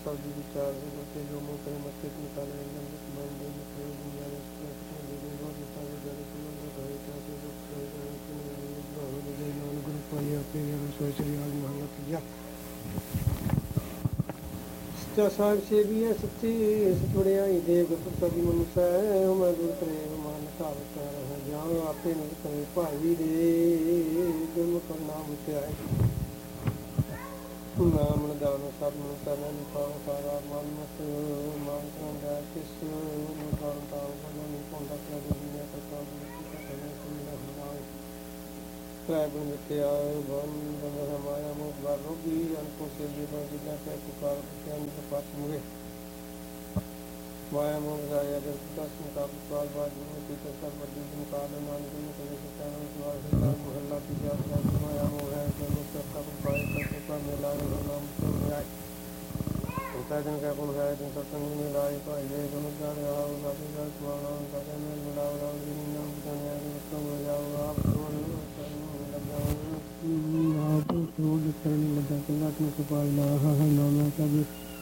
शब्द विचार होते जो मुँह करे मस्तिष्क निकाले एकदम मन दे दुनिया में गुरु पाइया सोच रही ਸਾਹਿਬ ਸੇਵੀਐ ਸੱਚੀ ਸਤਵੜਿਆਈ ਦੇ ਗੁਰਪੁਰਖਾਂ ਦੀ ਮਨੁਸੈ ਮੈਂ ਗੁਰ ਪ੍ਰੇਮ ਮਨ ਧਾਵਤ ਰਹਿ ਜਾਂ ਆਪੇ ਨਿਰ ਕਰੇ ਭਾਈ ਦੇ ਗੁਰਮੁਖ ਨਾਮ ਧਿਆਏ ਨਾਮ ਦਾਨ ਸਭ ਨੂੰ ਕਰਨਾ ਨਿਪਾਉ ਸਾਰਾ ਮਨ ਮਤ ਮਾਨ ਕਰਦਾ ਕਿਸ ਨੂੰ ਕਾਰਨ ਤਾਉ ਬਣਾ ਨਹੀਂ ਪਾਉਂਦਾ ਕਿ ਦੁਨੀਆ ਕਰਤਾ ਕਰਨੇ ਸੁਣਦਾ ਹੁੰਦਾ ਤ੍ਰੈ ਗੁਣ ਵਿਖਿਆ ਬੰਦ ਮਾਇਆ ਮੋਹ ਬਾਰ ਰੋਗੀ ਅਨਕੋ ਸੇ ਜੀਵਨ ਜਿਨਾ ਕੈ ਪੁਕਾਰ ਕਿਆਨ ਪਾਸ ਮੁਰੇ ਮਾਇਆ ਮੋਹ ਰਾਇਆ ਜਦ ਦਸ ਮੁਕਾ ਪੁਕਾਰ ਬਾਦ ਨੂੰ ਪੀਤੇ ਸਭ ਵੱਡੀ ਮੁਕਾਲ ਨਾਨਕ ਨੂੰ ਕਰੇ ਸਤਾਨ ਸਵਾਰ ਸਤਾ ਮਹੱਲਾ ਤੀਜਾ ਮਾਇਆ ਮੋਹ ਹੈ ਜਨ ਸਤਾ ਪੁਕਾਰ ਕਰਤੇ ਪਰ ਮੇਲਾ ਨਾਮ ਤੋਂ ਆਏ ਉਤਾ ਜਨ ਕਾ ਗੁਣ ਹੈ ਜਨ ਸਤੰਗ ਨੇ ਲਾਏ ਭਾਈ ਦੇ ਗੁਣ ਦਾ ਰਾਵ ਬਾਬੇ ਦਾ ਸਮਾਨਾ ਕਦੇ ਮੇਲ ਮਿਲਾਵ ਰਾਵ ਜੀ ਨਾਮ ਜਾਣਿਆ ਕਿ ਤੋਂ ਹੋ ਜਾਓ ਆਪ ਤੋਂ ਆਪ ਤੋਂ ਕਰਨ ਲੱਗਾ ਕੱਲਾ ਤੂੰ ਸੁਪਾਲ ਨਾ ਨਾਮ ਹੈ